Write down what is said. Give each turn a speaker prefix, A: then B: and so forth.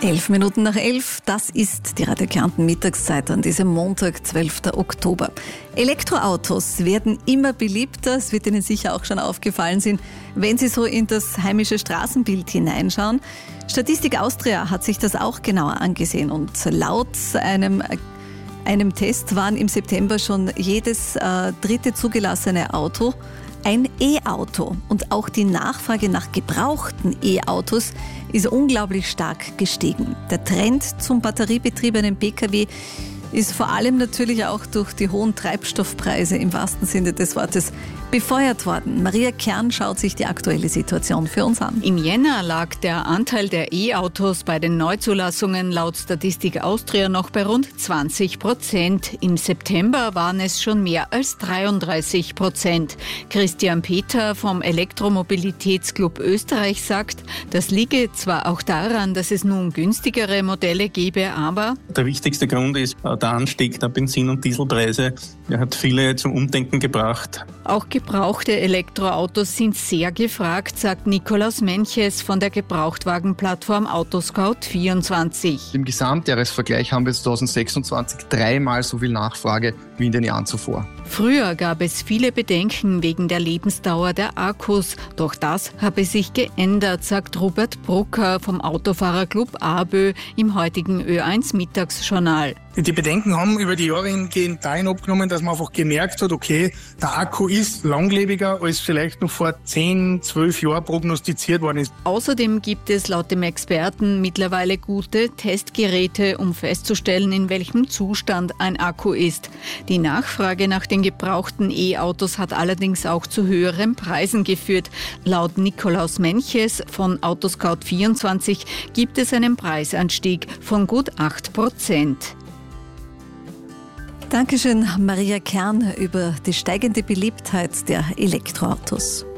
A: 11:11, das ist die Radio Kärnten Mittagszeit an diesem Montag, 12. Oktober. Elektroautos werden immer beliebter, es wird Ihnen sicher auch schon aufgefallen sein, wenn Sie so in das heimische Straßenbild hineinschauen. Statistik Austria hat sich das auch genauer angesehen und laut einem Test waren im September schon jedes dritte zugelassene Auto ein E-Auto. Und auch die Nachfrage nach gebrauchten E-Autos ist unglaublich stark gestiegen. Der Trend zum batteriebetriebenen Pkw ist vor allem natürlich auch durch die hohen Treibstoffpreise im wahrsten Sinne des Wortes befeuert worden. Maria Kern schaut sich die aktuelle Situation für uns an.
B: Im Jänner lag der Anteil der E-Autos bei den Neuzulassungen laut Statistik Austria noch bei rund 20%. Im September waren es schon mehr als 33%. Christian Peter vom Elektromobilitätsclub Österreich sagt, das liege zwar auch daran, dass es nun günstigere Modelle gebe, aber
C: der wichtigste Grund ist der Anstieg der Benzin- und Dieselpreise. Er hat viele zum Umdenken gebracht.
B: Auch gebrauchte Elektroautos sind sehr gefragt, sagt Nikolaus Menches von der Gebrauchtwagenplattform Autoscout24.
D: Im Gesamtjahresvergleich haben wir 2026 dreimal so viel Nachfrage wie in den Jahren zuvor.
B: Früher gab es viele Bedenken wegen der Lebensdauer der Akkus. Doch das habe sich geändert, sagt Robert Brucker vom Autofahrerclub ABÖ im heutigen Ö1 Mittagsjournal.
E: Die Bedenken haben über die Jahre hingehend dahin abgenommen, dass man einfach gemerkt hat, okay, der Akku ist langlebiger, als vielleicht noch vor 10, 12 Jahren prognostiziert worden ist.
B: Außerdem gibt es laut dem Experten mittlerweile gute Testgeräte, um festzustellen, in welchem Zustand ein Akku ist. Die Nachfrage nach den gebrauchten E-Autos hat allerdings auch zu höheren Preisen geführt. Laut Nikolaus Menches von Autoscout24 gibt es einen Preisanstieg von gut 8%.
A: Dankeschön, Maria Kern, über die steigende Beliebtheit der Elektroautos.